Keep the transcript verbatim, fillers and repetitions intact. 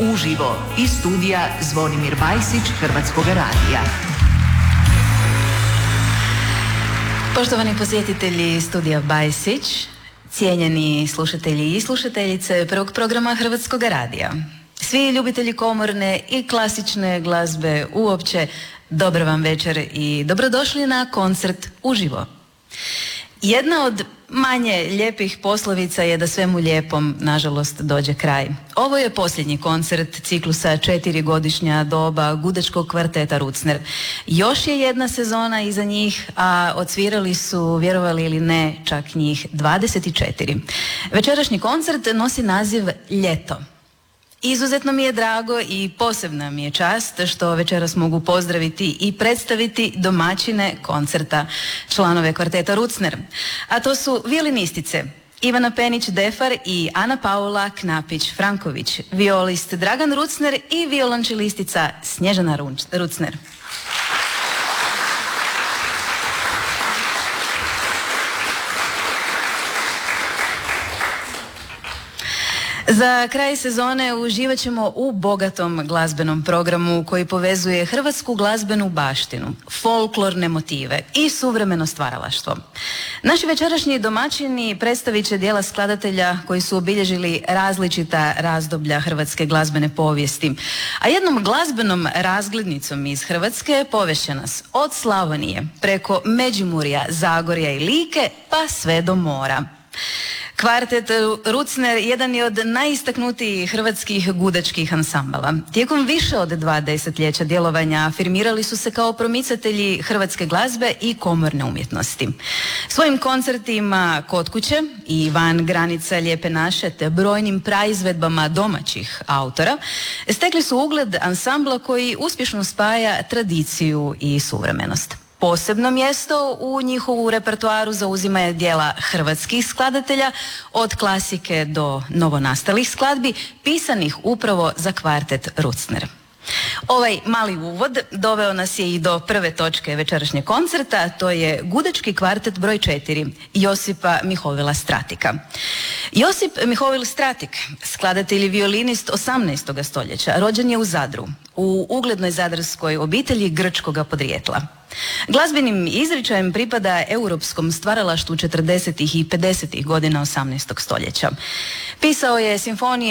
uživo iz studija Zvonimir Bajsić Hrvatskog radija. Poštovani posjetitelji studija Bajsić, cijenjeni slušatelji i slušateljice prvog programa Hrvatskog radija, svi ljubitelji komorne i klasične glazbe uopće, dobar vam večer i dobrodošli na koncert uživo. Jedna od manje lijepih poslovica je da svemu lijepom, nažalost, dođe kraj. Ovo je posljednji koncert ciklusa četiri godišnja doba gudačkog kvarteta Rucner. Još je jedna sezona iza njih, a odsvirali su, vjerovali ili ne, čak njih dvadeset četiri. Večerašnji koncert nosi naziv Ljeto. Izuzetno mi je drago i posebna mi je čast što večeras mogu pozdraviti i predstaviti domaćine koncerta, članove kvarteta Rucner. A to su violinistice Ivana Penić-Defar i Ana Paula Knapić-Franković, violist Dragan Rucner i violončelistica Snježana Rucner. Za kraj sezone uživat ćemo u bogatom glazbenom programu koji povezuje hrvatsku glazbenu baštinu, folklorne motive i suvremeno stvaralaštvo. Naši večerašnji domaćini predstavit će djela skladatelja koji su obilježili različita razdoblja hrvatske glazbene povijesti, a jednom glazbenom razglednicom iz Hrvatske povešće nas od Slavonije preko Međimurja, Zagorja i Like pa sve do mora. Kvartet Rucner jedan je od najistaknutijih hrvatskih gudačkih ansambala. Tijekom više od dva desetljeća djelovanja afirmirali su se kao promicatelji hrvatske glazbe i komorne umjetnosti. Svojim koncertima kod kuće i van granica Lijepe naše te brojnim praizvedbama domaćih autora stekli su ugled ansambla koji uspješno spaja tradiciju i suvremenost. Posebno mjesto u njihovu repertoaru zauzimaju djela hrvatskih skladatelja, od klasike do novonastalih skladbi, pisanih upravo za kvartet Rucner. Ovaj mali uvod doveo nas je i do prve točke večerašnjeg koncerta, to je gudački kvartet broj četiri Josipa Mihovila Stratika. Josip Mihovil Stratik, skladatelj i violinist osamnaestog stoljeća, rođen je u Zadru, u uglednoj zadarskoj obitelji grčkoga podrijetla. Glazbenim izričajem pripada europskom stvaralaštvu četrdesetih i pedesetih godina osamnaestog stoljeća. Pisao je simfonije